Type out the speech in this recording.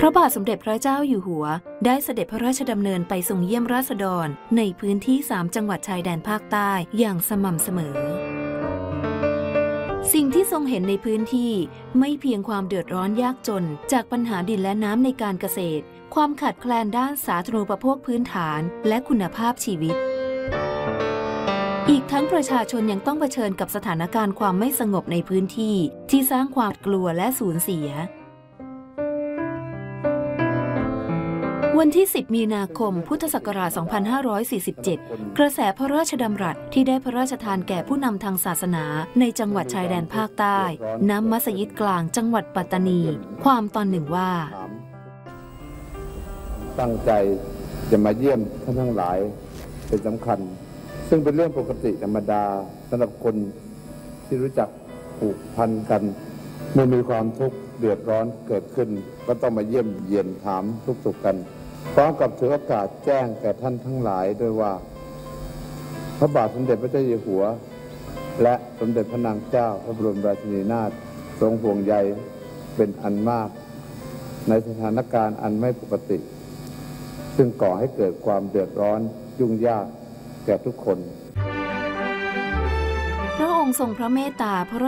พระบาทสมเด็จพระเจ้าอยู่หัวได้เสด็จพระราชดำเนินไปทรงเยี่ยมราษฎรในพื้นที่3จังหวัดชายแดนภาคใต้อย่างสม่ำเสมอสิ่งที่ทรงเห็นในพื้นที่ไม่เพียงความเดือดร้อนยากจนจากปัญหาดินและน้ำในการเกษตรความขาดแคลนด้านสาธารณูปโภคพื้นฐานและคุณภาพชีวิตอีกทั้งประชาชนยังต้องเผชิญกับสถานการณ์ความไม่สงบในพื้นที่ที่สร้างความกลัวและสูญเสียวันที่ 10 มีนาคม พุทธศักราช 2547 กระแสพระราชดำรัสที่ได้พระราชทานแก่ผู้นำทางศาสนาในจังหวัดชายแดนภาคใต้ณ มัสยิดกลางจังหวัดปัตตานีความตอนหนึ่งว่าตั้งใจจะมาเยี่ยมท่านทั้งหลายเป็นสำคัญซึ่งเป็นเรื่องปกติธรรมดาสำหรับคนที่รู้จักผูกพันกันเมื่อมีความทุกข์เดือดร้อนเกิดขึ้นก็ต้องมาเยี่ยมเยียนถามทุกสุขกันพร้อมกับถือโอกาสแจ้งแก่ท่านทั้งหลายด้วยว่าพระบาทสมเด็จพระเจ้าอยู่หัวและสมเด็จพระนางเจ้าพระบรมราชินีนาถทรงห่วงใยเป็นอันมากในสถานการณ์อันไม่ปกติซึ่งก่อให้เกิดความเดือดร้อนยุ่งยากแก่ทุกคนพระองค์ทรงพระเมตตาพระ